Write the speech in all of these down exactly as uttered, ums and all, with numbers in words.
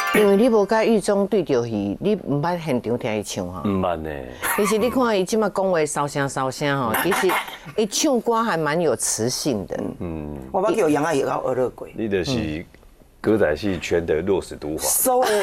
因为你无甲狱中对着戏，你唔捌现场听伊唱哈。 唔捌呢。 其实你看伊即马讲话烧声烧声吼，其实伊唱歌还蛮有磁性的。嗯， 我捌叫杨阿姨搞娱乐过。 你就是歌仔戏圈的若死毒华。 所谓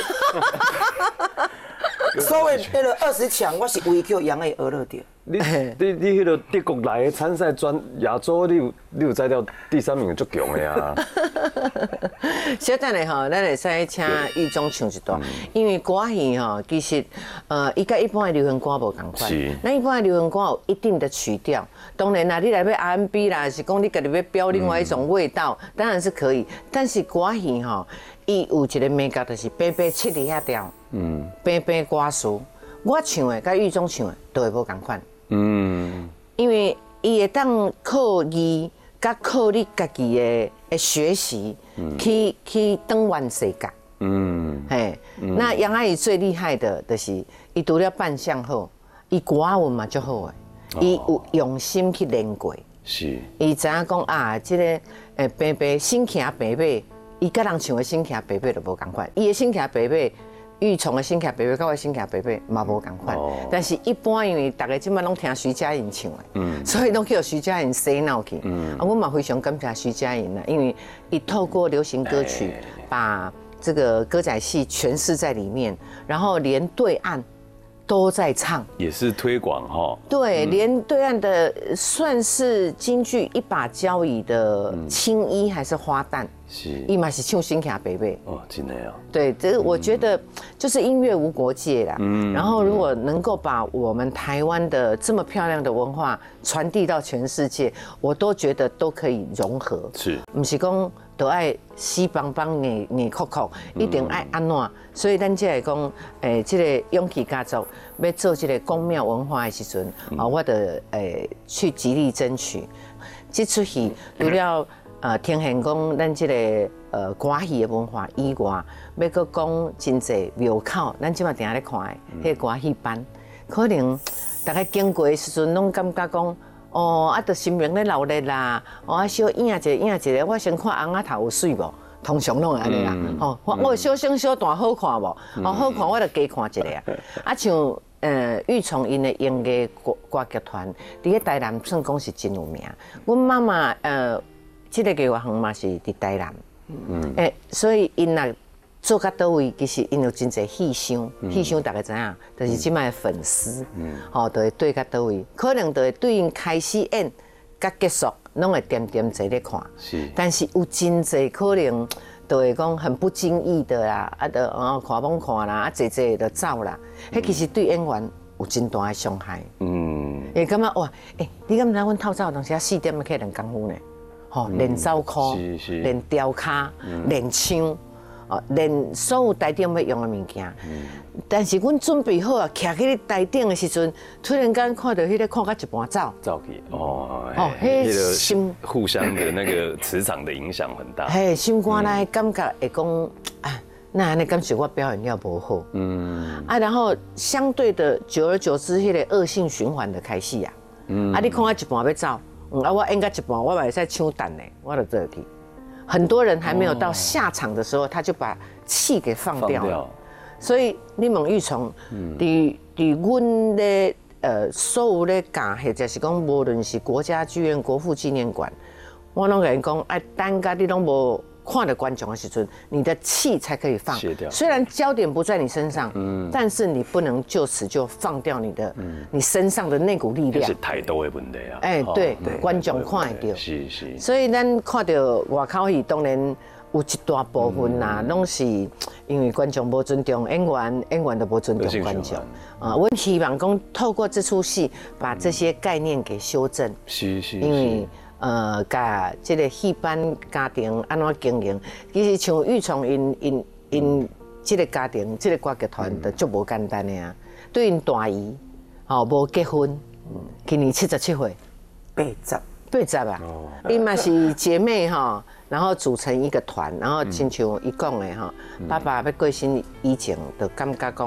所谓迄个二十强，我是唯一叫杨阿姨娱乐掉。 你你你迄个德国来的参赛专亚洲，你有你有在掉第三名足强的啊！ 小等下吼，咱会使请狱中唱一段，因为歌戏吼，其实呃，伊甲一般的流行歌无同款。 是。 咱一般的流行歌有一定的曲调，当然啦，你来要 R and B 啦，是讲你家己要标另外一种味道，当然是可以。但是歌戏吼，伊有一个美感，就是平平七里遐调，嗯，平平歌词，我唱的甲狱中唱的都会无同款。嗯，因为伊会当靠伊，甲靠你家己的的学习，嗯、去去转换世界。嗯，嘿，嗯、那杨阿姨最厉害的，就是伊除了扮相好，伊歌文嘛足好的，伊、哦、有用心去练过。是，伊知影讲啊，即、這個诶，白白新骑白白，伊甲人唱的新骑白白就无共款，伊的新骑白白。玉虫的新卡贝贝，跟我新卡贝贝嘛无共款，但是一般因为大家即摆拢听徐佳莹唱的，嗯，所以拢叫徐佳莹洗脑去，嗯，啊，我嘛非常感谢徐佳莹啦，因为伊透过流行歌曲把这个歌仔戏诠释在里面，然后连对岸都在唱， 也是推广哈。 对，连对岸的算是京剧一把交椅的青衣还是花旦。是，伊嘛是唱新卡北北哦，真的啊。 对，这个我觉得就是音乐无国界啦。嗯。然后如果能够把我们台湾的这么漂亮的文化传递到全世界，我都觉得都可以融合。是。不是讲都爱死邦邦、硬硬酷酷，一定爱安怎？所以咱这个讲，诶，这个勇气家族要做这个宫庙文化的时阵，啊，我得诶去极力争取。这出戏除了。呃，听现讲，咱这个呃歌戏的文化以外，要搁讲真济庙口，咱即马定下咧看的，迄个歌戏班，可能大家经过的时阵，拢感觉讲，哦，啊，着心灵咧热烈啦，哦，啊，小影一个影一个，我先看翁仔头有水无？通常拢会安尼啦，哦，我我小声小段好看无？哦，好看我着加看一个啊，啊，像呃玉崇因的音乐歌歌剧团，伫咧台南算讲是真有名。阮妈妈呃。这个给我行嘛是伫台南，嗯，诶，所以因若做到倒位，其实因有真侪戏箱，戏箱大家知影，就是即卖粉丝，嗯，吼，就会对到倒位，可能就会对因开始演，甲结束，拢会点点坐咧看，是，但是有真侪可能，就会讲很不经意的啦，啊，就哦看帮看啦，啊，坐坐就走啦，迄其实对演员有真大的伤害，嗯，会感觉哇，诶，你敢知阮透早有当时啊四点要起两功夫呢？哦，练走裤，练雕卡，练枪，哦，练所有台顶要用的物件。但是阮准备好啊，徛去台顶的时阵，突然间看到迄个看到一半走， 走去哦，哦，迄个心互相的那个磁场的影响很大。 嘿，心肝内感觉会讲啊，那安尼感觉我表演了无好，嗯，啊，然后相对的，久而久之，迄个恶性循环的开始啊，嗯，啊，你看到一半要走。嗯啊，我演到一半，我嘛会使唱等呢，我就做去。很多人还没有到下场的时候，他就把气给放掉了。掉所以你问玉崇，伫伫阮咧呃所有咧教，或者是讲无论是国家剧院、国父纪念馆，我拢甲因讲，哎，等甲你拢无看到观众的时阵，你的气才可以放。虽然焦点不在你身上，嗯，但是你不能就此就放掉你的，嗯，你身上的那股力量。 是态度的问题啊。 哎，对，观众看得到。 是是。 所以咱看到外口戏，当然有一大部分啦，拢是因为观众无尊重演员，演员都无尊重观众。啊，我希望讲透过这出戏，把这些概念给修正。 是是。 因为。呃，甲这个戏班家庭安怎经营？其实像玉崇因因因这个家庭，这个歌剧团就足无简单的啊。对因大姨，吼无结婚，今年七十七岁， 八十八十啊。伊嘛是姐妹哈，然后组成一个团，然后亲像伊讲的哈，爸爸要过身以前，就感觉讲，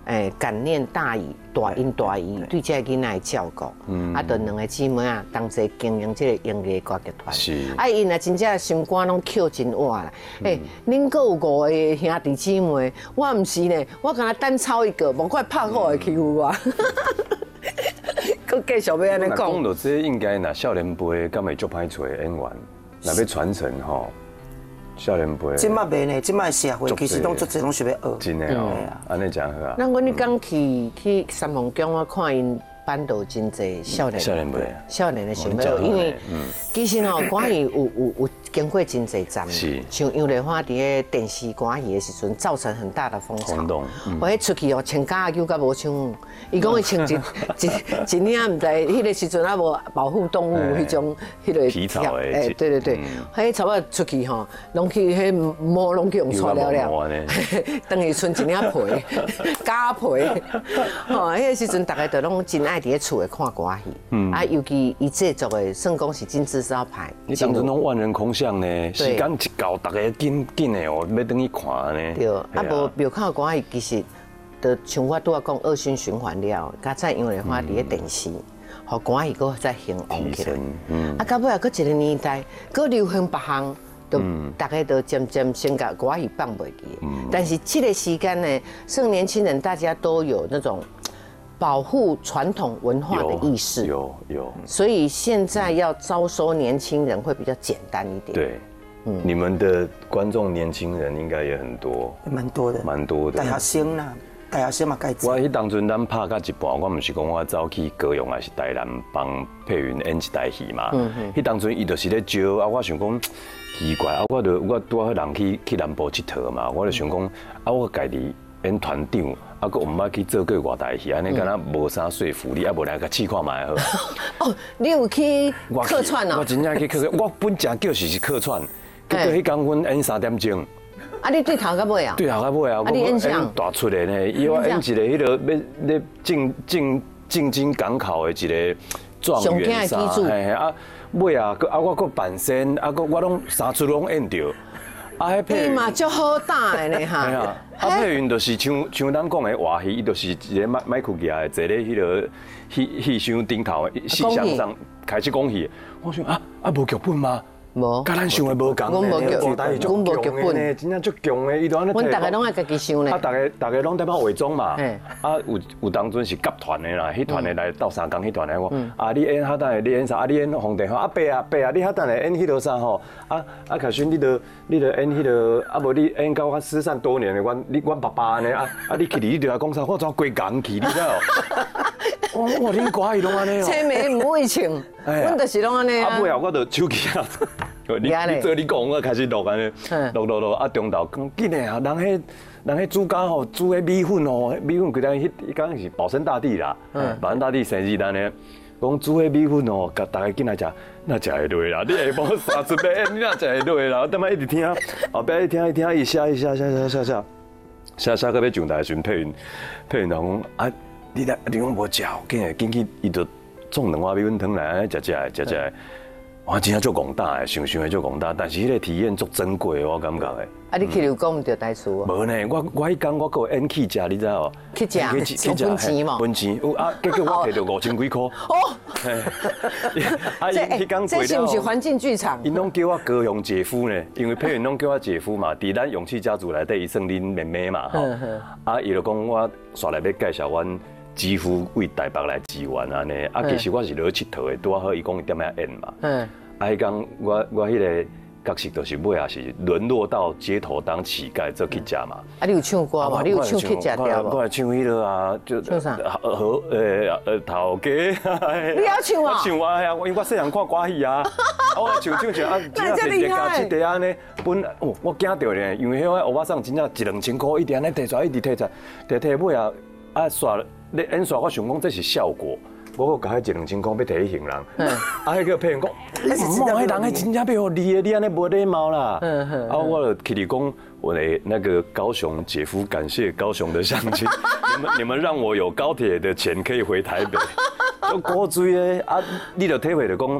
诶，感念大姨、大因、大姨对这个囡仔的照顾，嗯，啊，就两个姊妹啊，同齐经营这个音乐歌剧团。 是。 啊，因啊真正心肝拢扣真活啦。诶，恁阁有五个兄弟姊妹，我唔是呢，我敢若单操一个，无怪拍我会欺负我。佮继续要安尼讲。 讲到这应该呐，少年辈敢会足歹找演员，若要传承吼。少年辈， 即马袂呢，即马社会其实拢做这拢想要学。 真的哦，安尼讲好啊。 那我你刚去去三凤宫，我看因班导真济少年， 少年辈， 少年的想要，因为其实吼，歌戏有有有经过真济站，像杨丽花伫咧电视歌戏的时阵，造成很大的风潮。轰动，我迄出去哦，穿假脚甲无穿，伊讲伊穿一一一领唔知，迄个时阵啊无保护动物迄种迄个皮草的， 哎，对对对，迄差不多出去吼，拢去迄毛拢去用搓了了，等于穿一领皮，假皮，吼，迄个时阵大家都拢真爱伫咧厝诶看歌戏，啊，尤其伊制作的算讲是金字招牌。 你当阵拢万人空巷呢，时间一到，大家紧紧的哦，要等去看呢。 对，啊无庙口歌戏其实，就像我拄仔讲恶性循环了，加再因为花伫咧电视，互歌戏搁再兴旺起来。嗯。啊，到尾啊，搁一个年代，搁流行别项，就大家都渐渐先甲歌戏放袂记。嗯。但是这个时间呢，剩年轻人大家都有那种。保护传统文化的意识有有， 所以现在要招收年轻人会比较简单一点。 对，嗯，你们的观众年轻人应该也很多， 蛮多的， 蛮多的。 大学生啦，大学生嘛该知。 我迄当阵咱拍到一半，我唔是讲我走去高雄还是台南帮佩云演一台戏嘛。嗯嗯。迄当阵伊就是咧招啊，我想讲奇怪啊，我就我拄好人去去南部佚佗嘛，我就想讲啊，我家己演团长。啊，佮唔捌去做过外台戏，安尼敢若无啥说服力，啊，无来甲试看卖好。 哦，你有去客串哦？ 我真正去客串，我本正就是是客串，结果迄天阮演三点钟。 啊，你对头到尾啊？ 对头到尾啊！ 啊，你演啥？ 大出的呢，伊我演一个迄个要要进进进京港考的一个状元啥，嘿啊，尾啊，啊我佮扮身，啊佮我拢三出拢演着。啊，迄配嘛足好打的呢哈。 啊，啊配音就是像像咱讲的话戏，伊就是一个麦麦克举来坐咧迄个戏戏箱顶头的戏箱上开始讲戏。我想啊啊无剧本吗？无，甲咱想的无共。 我无剧，我无剧本呢，真正足强的，伊都安尼。 阮大家拢爱家己想咧。 啊，大家大家拢在帮伪装嘛。啊，有有当阵是夹团的啦，迄团的来斗相共，迄团的我啊，你演哈等下你演啥？啊，你演皇帝吼，啊伯啊伯啊，你哈等下演迄落啥吼？啊啊，凯勋，你著你著演迄落，啊无你演到我失散多年的阮你阮爸爸呢？啊啊，你去你著来讲啥？我怎规工去？你知道？我我恁歌戏拢安尼哦。青梅唔会唱，阮就是拢安尼啊。 啊尾啊，我著手机啊。你你做你讲，我开始录安尼，录录录啊，中昼讲紧诶啊，人迄人迄煮家吼煮迄米粉哦，米粉规单迄迄讲是保生大帝啦，保生大帝生日咱呢，讲煮迄米粉哦，甲大家紧来食，那食会落啦，你下晡三出来，你那食会落啦，我等下一直听，后壁一听一听，伊写伊写写写写写，写写到要上台时，配音配音就讲啊，你来你讲无食，紧诶紧去，伊就种两碗米粉汤来安尼食食诶食食。我真正足广大诶，想想诶足广大，但是迄个体验足珍贵，我感觉诶。 啊，你去流讲唔着台词哦？ 无呢，我我迄工我搁演去食，你知道？ 去食，去分钱嘛？ 分钱，有啊，结果我摕到五千几箍。哦。 啊，这这是不是环境剧场？ 因拢叫我高雄姐夫呢，因为配音拢叫我姐夫嘛，伫咱勇气家族内底，伊算恁妹妹嘛吼。啊，伊就讲我煞来要介绍阮。几乎为台北来支援安尼，啊，其实我是落去佚佗的，拄啊好伊讲伊点样演嘛。嗯。啊，迄讲我我迄个角色就是尾啊是沦落到街头当乞丐做去食嘛。啊， 你有唱歌嘛？你有唱去食掉无？ 我来唱迄个啊，就唱啥？ 和呃呃头家。 你要唱啊？ 我唱啊，因为我细汉看歌戏啊，我唱唱唱啊， 真正厉害。 这个安尼，本哦我惊到咧，因为迄个欧巴桑真正一两千块，一直安尼摕出来，一直摕出来，摕摕尾啊啊煞。你演煞，我想讲这是效果，我搁加迄一两千块要摕去行人，啊，迄个配音讲，哇，迄人迄真正要互你的，你安尼无礼貌啦。啊，我就起嚟讲，我的那个高雄姐夫，感谢高雄的乡亲，你们你们让我有高铁的钱可以回台北，就古锥的啊，你就体会着讲，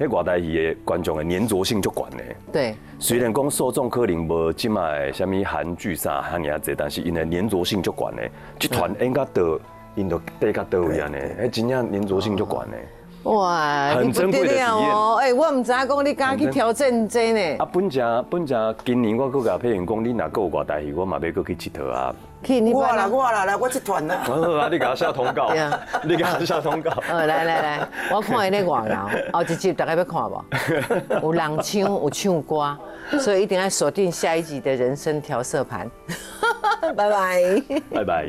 迄外台戏的观众的粘着性就悬呢。 对， 虽然讲受众可能无即卖什么韩剧啥哈尔济，但是因的粘着性就悬呢。剧团演到倒，因就底到倒位安尼，迄真正粘着性就悬呢。 哇， 很珍贵的体验哦！哎，我唔知影讲你敢去挑战这呢？ 啊，本正本正今年我搁甲配员讲，你若搁有外台戏，我嘛要搁去佚佗啊。 我啦我啦来，我这团啦。 好啊，你给他下通告，你给他下通告。 呃，来来来，我看伊咧外楼，后一集大家要看无？有人唱，有唱歌，所以一定要锁定下一集的人生调色盘。拜拜。 拜拜。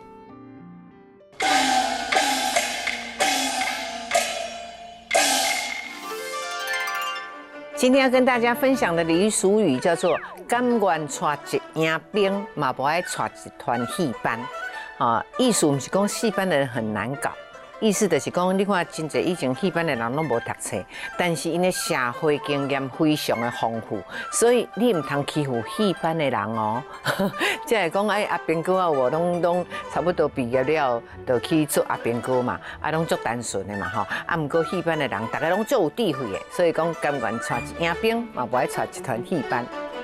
今天要跟大家分享的俚俗语叫做“甘愿带一营兵，嘛不爱带一团戏班”。啊，意思不是讲戏班的人很难搞，意思就是讲，你看真侪以前戏班的人拢无读册，但是因的社会经验非常的丰富，所以你唔通欺负戏班的人哦。即係講哎阿兵哥啊，我攏攏差不多畢業了，就去做阿兵哥嘛，啊攏足單純的嘛吼，啊毋過戲班的人，大家攏足有智慧的，所以講甘願帶一營兵，嘛不愛帶一團戲班。